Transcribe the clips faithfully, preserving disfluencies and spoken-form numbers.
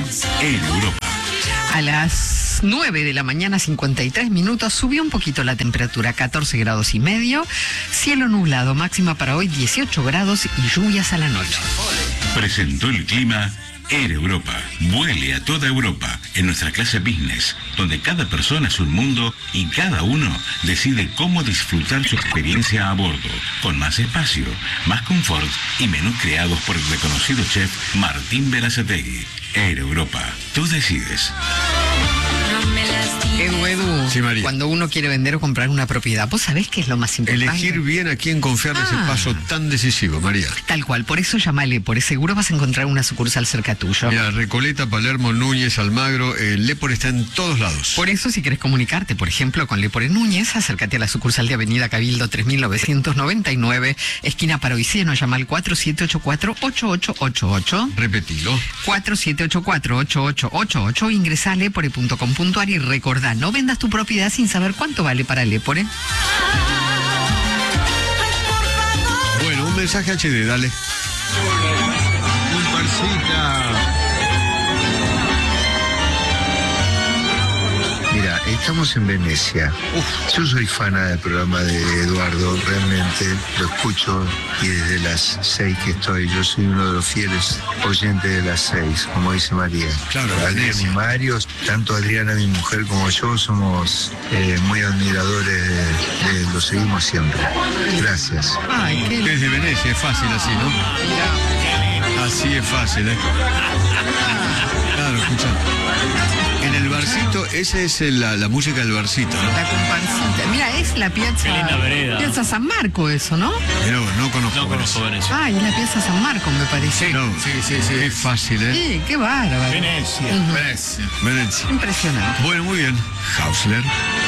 en Europa. A las nueve de la mañana, cincuenta y tres minutos, subió un poquito la temperatura, catorce grados y medio, cielo nublado, máxima para hoy dieciocho grados y lluvias a la noche. Presentó el clima Air Europa. Vuele a toda Europa en nuestra clase business, donde cada persona es un mundo y cada uno decide cómo disfrutar su experiencia a bordo, con más espacio, más confort y menús creados por el reconocido chef Martín Berazategui. Air Europa. Tú decides. Edu, Edu, sí, María. Cuando uno quiere vender o comprar una propiedad, ¿vos sabés qué es lo más importante? Elegir bien a quién confiar en Ah. ese paso tan decisivo, María. Tal cual, por eso llamale, por seguro vas a encontrar una sucursal cerca tuyo. Mira, Recoleta, Palermo, Núñez, Almagro, el Lepore está en todos lados. Por eso, si querés comunicarte, por ejemplo, con Lepore Núñez, acércate a la sucursal de Avenida Cabildo tres mil novecientos noventa y nueve, esquina Paroiceno, llama al cuatro siete ocho cuatro, ocho ocho ocho ocho. Repetilo. cuatro siete ocho cuatro, ocho ocho ocho ocho, ingresa a lepore punto com punto ar y recordá, no vendas tu propiedad sin saber cuánto vale para Lepore. Bueno, un mensaje H D, dale. Un parcita. Mira, estamos en Venecia. Uf, yo soy fana del programa de Eduardo, realmente lo escucho y desde las seis que estoy, yo soy uno de los fieles oyentes de las seis, como dice María. Claro, Adrián y Venecia. Mario, tanto Adriana, mi mujer, como yo somos eh, muy admiradores de, de, lo seguimos siempre. Gracias. Ay, qué Desde Venecia, es fácil así, ¿no? Así es fácil, ¿eh? Claro, escucha. En el barcito, esa es la, la música del barcito, ¿no? la comparsita. Mira, es la piazza. Qué linda vereda. Piazza San Marco, eso, ¿no? Pero no conozco. No conozco Venecia. Ay, es la piazza San Marco, me parece. No, sí, sí, sí. Es fácil, ¿eh? Sí, qué bárbaro. Venecia. Ujú. Venecia. Venecia. Impresionante. Bueno, muy bien. Hausler.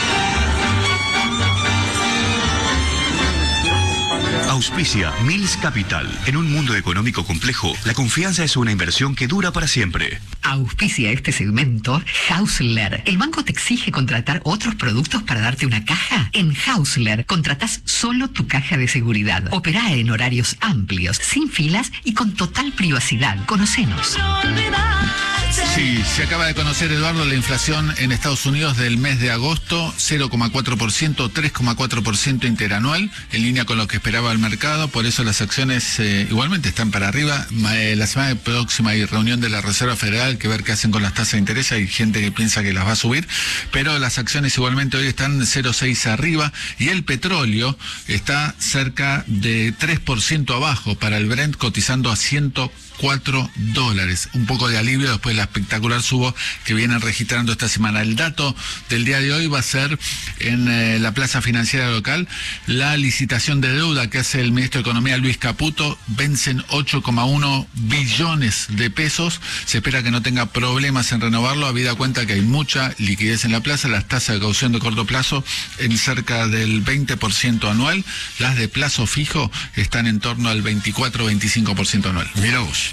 Auspicia Mills Capital. En un mundo económico complejo, la confianza es una inversión que dura para siempre. Auspicia este segmento Hausler. ¿El banco te exige contratar otros productos para darte una caja? En Hausler contratás solo tu caja de seguridad. Operá en horarios amplios, sin filas y con total privacidad. Conocenos. Sí, se acaba de conocer, Eduardo, la inflación en Estados Unidos del mes de agosto, cero coma cuatro por ciento, tres coma cuatro por ciento interanual, en línea con lo que esperaba el mercado, por eso las acciones eh, igualmente están para arriba. Eh, la semana próxima hay reunión de la Reserva Federal, que ver qué hacen con las tasas de interés, hay gente que piensa que las va a subir, pero las acciones igualmente hoy están cero coma seis arriba, y el petróleo está cerca de tres por ciento abajo para el Brent, cotizando a ciento cuatro dólares. Un poco de alivio después de la espectacular subo que vienen registrando esta semana. El dato del día de hoy va a ser en eh, la plaza financiera local, la licitación de deuda que hace el ministro de Economía Luis Caputo. Vencen ocho coma uno billones de pesos. Se espera que no tenga problemas en renovarlo, habida cuenta que hay mucha liquidez en la plaza. Las tasas de caución de corto plazo en cerca del veinte por ciento anual. Las de plazo fijo están en torno al veinticuatro a veinticinco por ciento anual. Mira vos.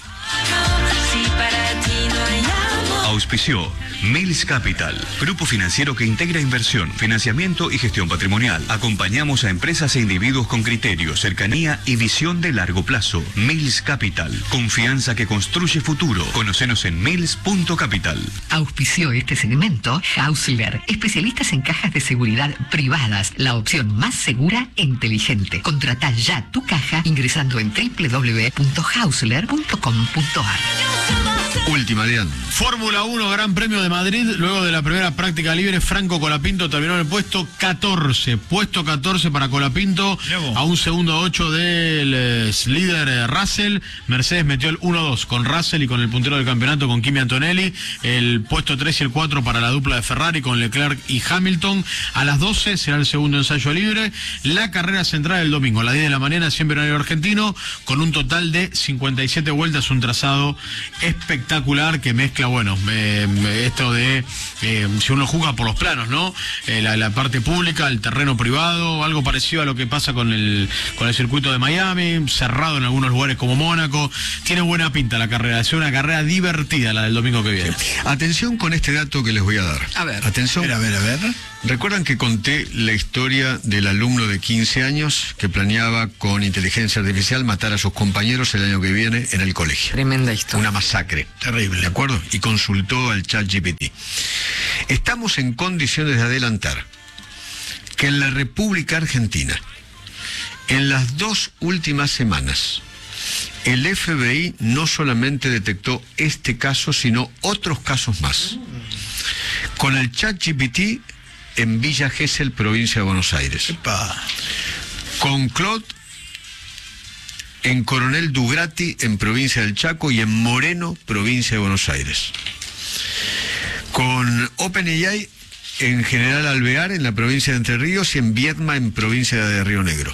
Auspició Mills Capital, grupo financiero que integra inversión, financiamiento y gestión patrimonial. Acompañamos a empresas e individuos con criterio, cercanía y visión de largo plazo. Mills Capital, confianza que construye futuro. Conocenos en mills punto capital. Auspició este segmento Hausler, especialistas en cajas de seguridad privadas, la opción más segura e inteligente. Contratá ya tu caja ingresando en doble u doble u doble u punto hausler punto com punto ar. Última, Adrián. Fórmula uno, Gran Premio de Madrid. Luego de la primera práctica libre, Franco Colapinto terminó en el puesto catorce. Puesto catorce para Colapinto, a un segundo ocho del eh, líder eh, Russell. Mercedes metió el uno dos con Russell y con el puntero del campeonato, con Kimi Antonelli. El puesto tres y el cuatro para la dupla de Ferrari con Leclerc y Hamilton. A las doce será el segundo ensayo libre. La carrera central del domingo, a las diez de la mañana, siempre en horario argentino, con un total de cincuenta y siete vueltas, un trazado espectacular que mezcla, bueno, eh, esto de eh, si uno juzga por los planos, ¿no? Eh, la, la parte pública, el terreno privado, algo parecido a lo que pasa con el con el circuito de Miami, cerrado en algunos lugares como Mónaco. Tiene buena pinta la carrera, es una carrera divertida la del domingo que viene. Atención con este dato que les voy a dar. A ver. Atención. A ver, a ver. ¿Recuerdan que conté la historia del alumno de quince años que planeaba con inteligencia artificial matar a sus compañeros el año que viene en el colegio? Tremenda historia. Una masacre. Terrible. ¿De acuerdo? Y consultó al ChatGPT. Estamos en condiciones de adelantar que en la República Argentina, en las dos últimas semanas, el F B I no solamente detectó este caso, sino otros casos más. Con el ChatGPT en Villa Gesell, provincia de Buenos Aires. Epa. Con Claude en Coronel Dugrati, en provincia del Chaco, y en Moreno, provincia de Buenos Aires. Con OpenAI en General Alvear, en la provincia de Entre Ríos, y en Viedma, en provincia de Río Negro.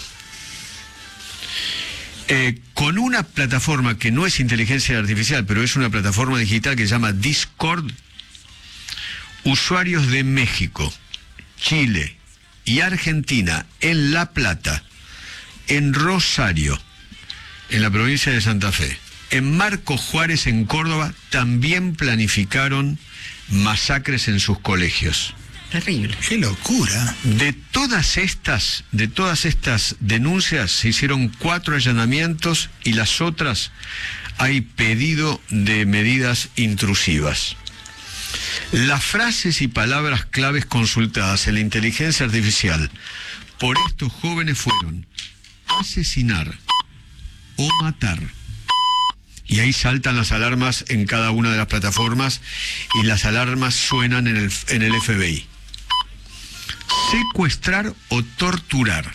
Eh, con una plataforma que no es inteligencia artificial, pero es una plataforma digital que se llama Discord, usuarios de México, Chile y Argentina, en La Plata, en Rosario, en la provincia de Santa Fe, en Marcos Juárez, en Córdoba, también planificaron masacres en sus colegios. Terrible. ¡Qué locura! De todas estas, de todas estas denuncias se hicieron cuatro allanamientos y las otras hay pedido de medidas intrusivas. Las frases y palabras claves consultadas en la inteligencia artificial por estos jóvenes fueron asesinar o matar. Y ahí saltan las alarmas en cada una de las plataformas y las alarmas suenan en el, en el F B I. Secuestrar o torturar.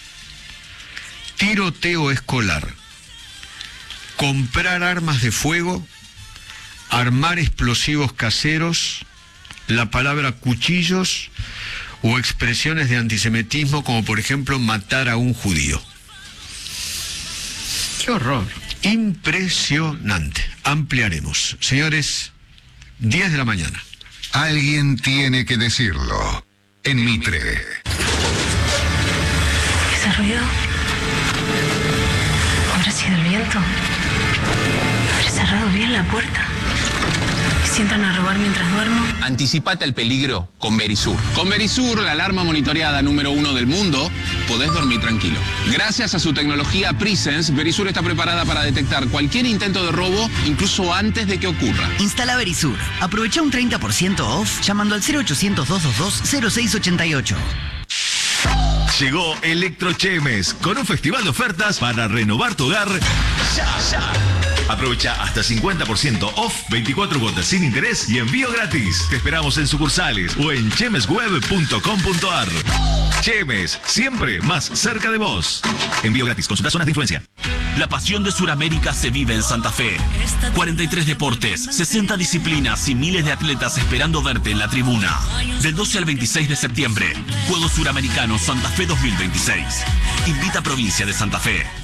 Tiroteo escolar. Comprar armas de fuego. Armar explosivos caseros. La palabra cuchillos o expresiones de antisemitismo, como por ejemplo matar a un judío. ¡Qué horror! Impresionante. Ampliaremos. Señores, diez de la mañana. Alguien tiene que decirlo. En Mitre. ¿Ese ruido? ¿Habrá sido el viento? ¿Habré cerrado bien la puerta? ¿Y si entran a robar mientras duermo? Anticipate al peligro con Verisur. Con Verisur, la alarma monitoreada número uno del mundo, podés dormir tranquilo. Gracias a su tecnología Presence, Verisur está preparada para detectar cualquier intento de robo, incluso antes de que ocurra. Instala Verisur. Aprovecha un treinta por ciento off llamando al cero ochocientos, doscientos veintidós, cero seis ochenta y ocho. Llegó Electrochemes con un festival de ofertas para renovar tu hogar. ¡Ya, ya! Aprovecha hasta cincuenta por ciento off, veinticuatro cuotas sin interés y envío gratis. Te esperamos en sucursales o en chemesweb punto com punto ar. Chemes, siempre más cerca de vos. Envío gratis, consulta zonas de influencia. La pasión de Sudamérica se vive en Santa Fe. cuarenta y tres deportes, sesenta disciplinas y miles de atletas esperando verte en la tribuna. Del doce al veintiséis de septiembre, Juegos Suramericanos Santa Fe dos mil veintiséis. Invita a Provincia de Santa Fe.